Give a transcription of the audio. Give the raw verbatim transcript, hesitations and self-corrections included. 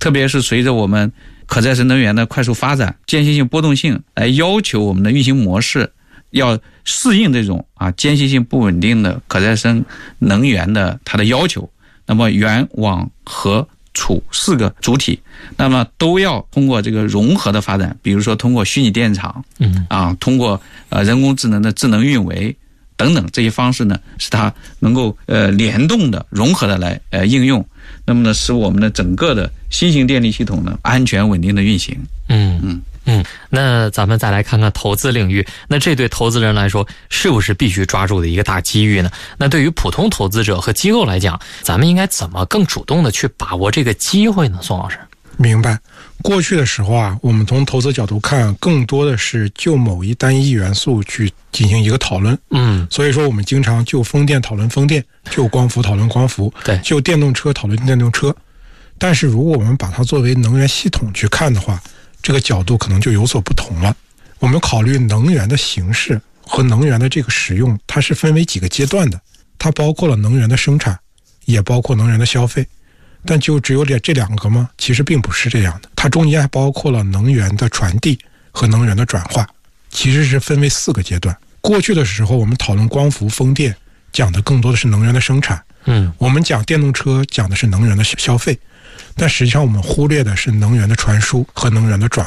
特别是随着我们可再生能源的快速发展，间歇性波动性来要求我们的运行模式要适应这种啊间歇性不稳定的可再生能源的它的要求。那么原网和储四个主体，那么都要通过这个融合的发展，比如说通过虚拟电厂，嗯啊，通过呃人工智能的智能运维等等这些方式呢，使它能够呃联动的、融合的来呃应用，那么呢，使我们的整个的新型电力系统呢安全稳定的运行。 嗯嗯嗯，那咱们再来看看投资领域，那这对投资人来说是不是必须抓住的一个大机遇呢？那对于普通投资者和机构来讲，咱们应该怎么更主动的去把握这个机会呢？宋老师。 明白，过去的时候啊，我们从投资角度看，更多的是就某一单一元素去进行一个讨论。嗯，所以说我们经常就风电讨论风电，就光伏讨论光伏，对，就电动车讨论电动车。但是如果我们把它作为能源系统去看的话，这个角度可能就有所不同了。我们考虑能源的形式和能源的这个使用，它是分为几个阶段的，它包括了能源的生产，也包括能源的消费。但就只有这两个吗？其实并不是这样的，它中间还包括了能源的传递和能源的转化，其实是分为四个阶段。过去的时候我们讨论光伏风电讲的更多的是能源的生产，嗯，我们讲电动车讲的是能源的消费，但实际上我们忽略的是能源的传输和能源的转